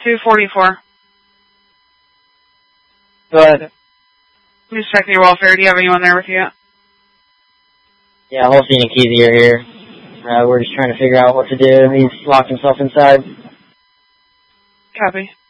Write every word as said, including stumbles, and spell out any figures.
two forty-four. Go ahead. I'm just checking your welfare. Do you have anyone there with you yet? Yeah, Holstein and Kesey are here. Uh, we're just trying to figure out what to do. He's locked himself inside. Copy.